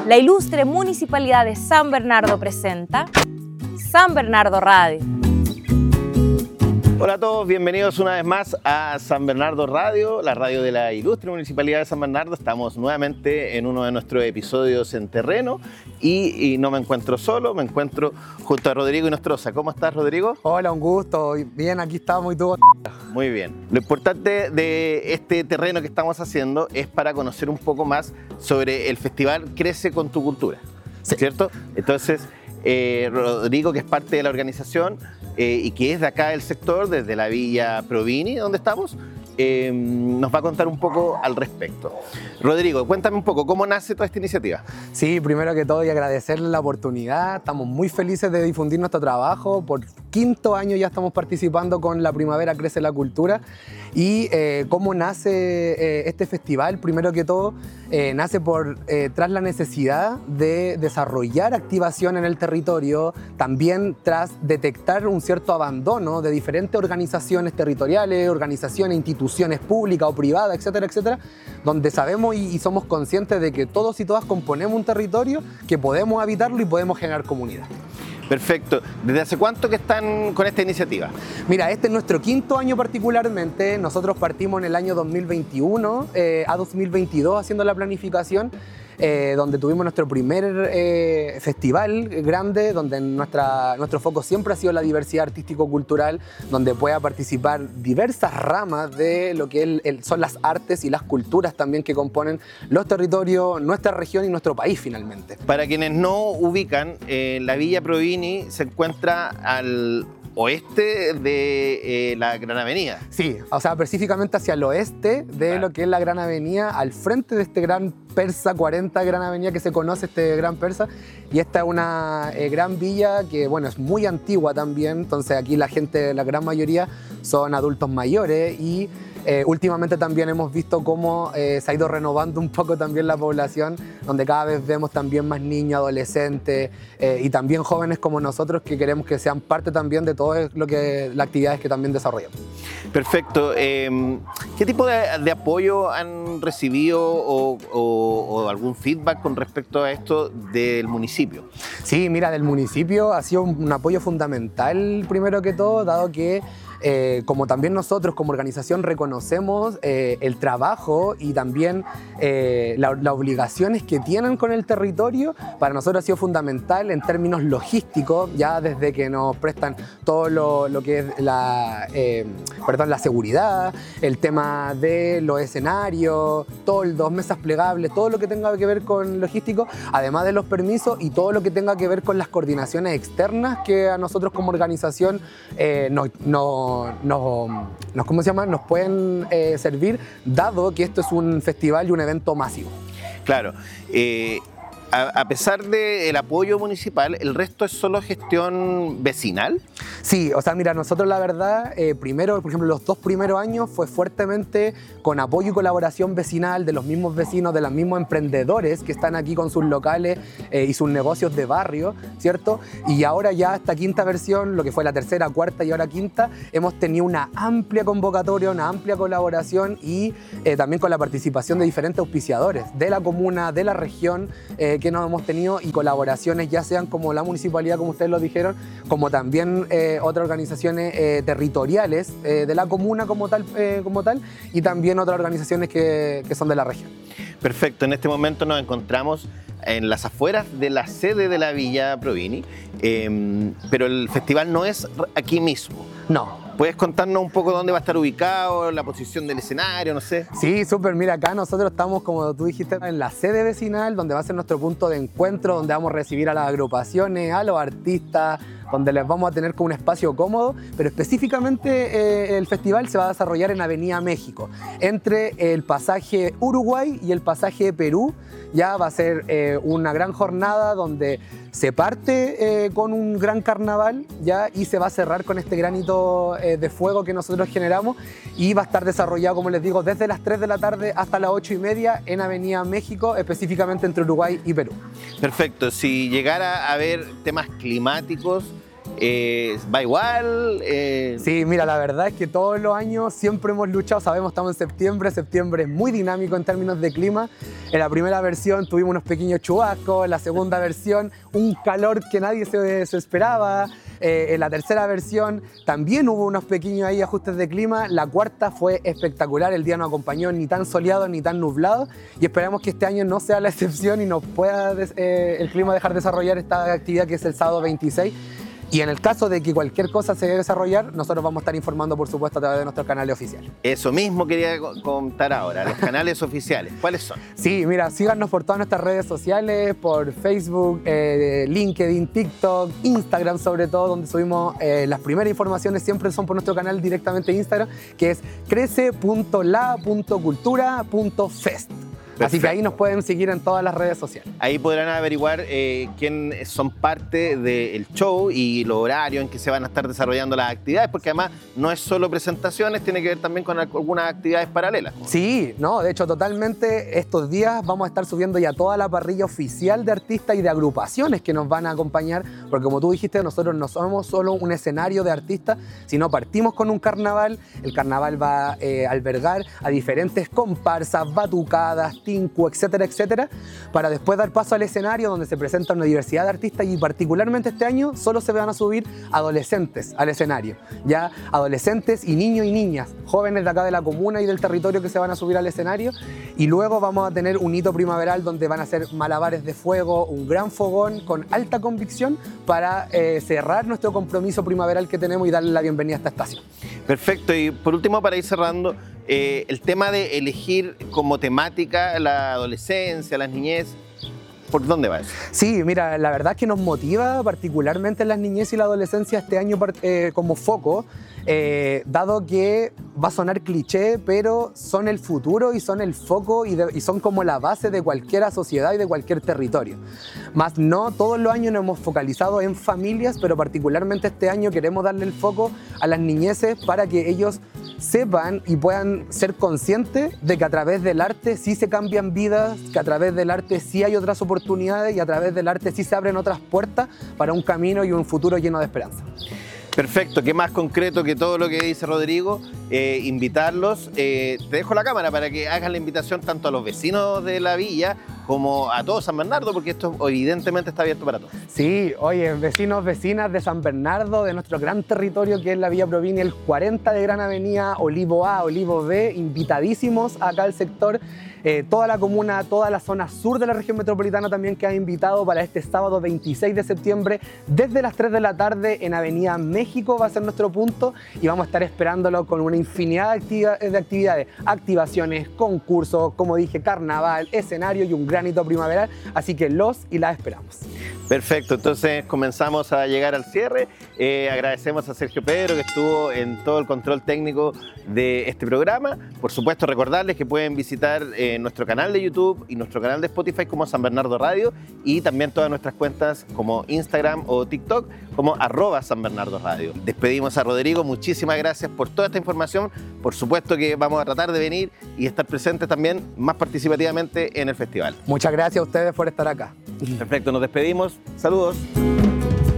La ilustre Municipalidad de San Bernardo presenta San Bernardo Radio. Hola a todos, bienvenidos una vez más a San Bernardo Radio, la radio de la ilustre Municipalidad de San Bernardo. Estamos nuevamente en uno de nuestros episodios en terreno y no me encuentro solo, me encuentro junto a Rodrigo Inostroza. ¿Cómo estás, Rodrigo? Hola, un gusto. Bien, aquí estamos y tú. Muy bien. Lo importante de este terreno que estamos haciendo es para conocer un poco más sobre el festival Crece con tu Cultura, Sí. ¿cierto? Entonces, Rodrigo, que es parte de la organización y que es de acá del sector, desde la Villa Provini, donde estamos, nos va a contar un poco al respecto. Rodrigo, cuéntame un poco, ¿cómo nace toda esta iniciativa? Sí, primero que todo y agradecerle la oportunidad. Estamos muy felices de difundir nuestro trabajo. Por quinto año ya estamos participando con la Primavera Crece la Cultura. Y cómo nace este festival, primero que todo, nace tras la necesidad de desarrollar activación en el territorio, también tras detectar un cierto abandono de diferentes organizaciones territoriales, organizaciones, instituciones públicas o privadas, etcétera, etcétera, donde sabemos y somos conscientes de que todos y todas componemos un territorio, que podemos habitarlo y podemos generar comunidad. Perfecto. ¿Desde hace cuánto que están con esta iniciativa? Mira, este es nuestro quinto año particularmente. Nosotros partimos en el año 2021 a 2022 haciendo la planificación, donde tuvimos nuestro primer festival grande, donde nuestro foco siempre ha sido la diversidad artístico-cultural, donde pueda participar diversas ramas de lo que son las artes y las culturas también que componen los territorios, nuestra región y nuestro país finalmente. Para quienes no ubican, la Villa Provini se encuentra al oeste de la Gran Avenida. Sí, o sea, específicamente hacia el oeste de lo que es la Gran Avenida, al frente de este Gran Persa 40 Gran Avenida que se conoce, este Gran Persa, y esta es una gran villa que, bueno, es muy antigua también, entonces aquí la gente, la gran mayoría, son adultos mayores y últimamente también hemos visto cómo se ha ido renovando un poco también la población, donde cada vez vemos también más niños, adolescentes y también jóvenes como nosotros que queremos que sean parte también de todo las actividades que también desarrollamos. Perfecto. ¿Qué tipo de apoyo han recibido o algún feedback con respecto a esto del municipio? Sí, mira, del municipio ha sido un apoyo fundamental primero que todo, dado que como también nosotros como organización reconocemos el trabajo y también las obligaciones que tienen con el territorio, para nosotros ha sido fundamental en términos logísticos, ya desde que nos prestan todo lo que es la seguridad, el tema de los escenarios, todos los mesas plegables, todo lo que tenga que ver con logístico, además de los permisos y todo lo que tenga que ver con las coordinaciones externas que a nosotros como organización nos pueden servir, dado que esto es un festival y un evento masivo. Claro. A pesar del apoyo municipal, ¿el resto es solo gestión vecinal? Sí, o sea, mira, nosotros la verdad, primero, por ejemplo, los 2 primeros años fue fuertemente con apoyo y colaboración vecinal de los mismos vecinos, de los mismos emprendedores que están aquí con sus locales y sus negocios de barrio, ¿cierto? Y ahora ya esta quinta versión, lo que fue la tercera, cuarta y ahora quinta, hemos tenido una amplia convocatoria, una amplia colaboración y también con la participación de diferentes auspiciadores de la comuna, de la región, que nos hemos tenido y colaboraciones ya sean como la municipalidad, como ustedes lo dijeron, como también otras organizaciones territoriales de la comuna como tal, y también otras organizaciones que son de la región. Perfecto, en este momento nos encontramos en las afueras de la sede de la Villa Provini, pero el festival no es aquí mismo. No. ¿Puedes contarnos un poco dónde va a estar ubicado, la posición del escenario, no sé? Sí, súper. Mira, acá nosotros estamos, como tú dijiste, en la sede vecinal, donde va a ser nuestro punto de encuentro, donde vamos a recibir a las agrupaciones, a los artistas, donde les vamos a tener como un espacio cómodo, pero específicamente el festival se va a desarrollar en Avenida México, entre el pasaje Uruguay y el pasaje Perú. Ya va a ser una gran jornada donde se parte con un gran carnaval ya, y se va a cerrar con este granito de fuego que nosotros generamos, y va a estar desarrollado, como les digo, desde las 3 de la tarde hasta las 8:30 en Avenida México, específicamente entre Uruguay y Perú. Perfecto. Si llegara a haber temas climáticos, ¿Va igual? Sí, mira, la verdad es que todos los años siempre hemos luchado, sabemos, estamos en septiembre es muy dinámico en términos de clima. En la primera versión tuvimos unos pequeños chubascos, en la segunda versión un calor que nadie se esperaba. En la tercera versión también hubo unos pequeños ahí ajustes de clima. La cuarta fue espectacular, el día nos acompañó ni tan soleado ni tan nublado y esperamos que este año no sea la excepción y nos pueda el clima dejar desarrollar esta actividad que es el sábado 26. Y en el caso de que cualquier cosa se debe desarrollar, nosotros vamos a estar informando, por supuesto, a través de nuestros canales oficiales. Eso mismo quería contar ahora, los canales oficiales, ¿cuáles son? Sí, mira, síganos por todas nuestras redes sociales, por Facebook, LinkedIn, TikTok, Instagram sobre todo, donde subimos las primeras informaciones, siempre son por nuestro canal directamente de Instagram, que es crece.la.cultura.fest. Perfecto. Así que ahí nos pueden seguir en todas las redes sociales. Ahí podrán averiguar quién son parte del show y los horarios en que se van a estar desarrollando las actividades, porque además no es solo presentaciones, tiene que ver también con algunas actividades paralelas. Sí, no, de hecho totalmente estos días vamos a estar subiendo ya toda la parrilla oficial de artistas y de agrupaciones que nos van a acompañar, porque como tú dijiste, nosotros no somos solo un escenario de artistas, sino partimos con un carnaval. El carnaval va a albergar a diferentes comparsas, batucadas, tinku, etcétera, etcétera, para después dar paso al escenario donde se presenta una diversidad de artistas y particularmente este año solo se van a subir adolescentes al escenario, ya adolescentes y niños y niñas, jóvenes de acá de la comuna y del territorio que se van a subir al escenario y luego vamos a tener un hito primaveral donde van a ser malabares de fuego, un gran fogón con alta convicción para cerrar nuestro compromiso primaveral que tenemos y darle la bienvenida a esta estación. Perfecto, y por último para ir cerrando, el tema de elegir como temática la adolescencia, las niñez, ¿por dónde va eso? Sí, mira, la verdad es que nos motiva particularmente en las niñez y la adolescencia este año como foco, dado que va a sonar cliché, pero son el futuro y son el foco y son como la base de cualquier sociedad y de cualquier territorio. Más no todos los años nos hemos focalizado en familias, pero particularmente este año queremos darle el foco a las niñeces para que ellos sepan y puedan ser conscientes de que a través del arte sí se cambian vidas, que a través del arte sí hay otras oportunidades y a través del arte sí se abren otras puertas para un camino y un futuro lleno de esperanza. Perfecto, qué más concreto que todo lo que dice Rodrigo, invitarlos. Te dejo la cámara para que hagas la invitación tanto a los vecinos de la villa como a todo San Bernardo, porque esto evidentemente está abierto para todos. Sí, oye, vecinos, vecinas de San Bernardo, de nuestro gran territorio que es la Villa Provincia, el 40 de Gran Avenida, Olivo A, Olivo B, invitadísimos acá al sector. Toda la comuna, toda la zona sur de la región metropolitana también queda invitado para este sábado 26 de septiembre desde las 3 de la tarde en Avenida México va a ser nuestro punto y vamos a estar esperándolo con una infinidad de actividades, activaciones, concursos, como dije, carnaval, escenario y un gran hito primaveral, así que los y las esperamos. Perfecto, entonces comenzamos a llegar al cierre. Agradecemos a Sergio Pedro que estuvo en todo el control técnico de este programa. Por supuesto, recordarles que pueden visitar nuestro canal de YouTube y nuestro canal de Spotify como San Bernardo Radio y también todas nuestras cuentas como Instagram o TikTok como @SanBernardoRadio. Despedimos a Rodrigo, muchísimas gracias por toda esta información. Por supuesto que vamos a tratar de venir y estar presentes también más participativamente en el festival. Muchas gracias a ustedes por estar acá. Perfecto, nos despedimos. Saludos.